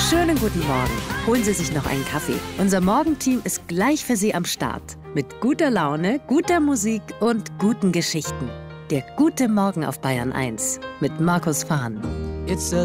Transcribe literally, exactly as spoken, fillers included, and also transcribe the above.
Schönen guten Morgen. Holen Sie sich noch einen Kaffee. Unser Morgenteam ist gleich für Sie am Start. Mit guter Laune, guter Musik und guten Geschichten. Der gute Morgen auf Bayern eins mit Markus Fahn. It's a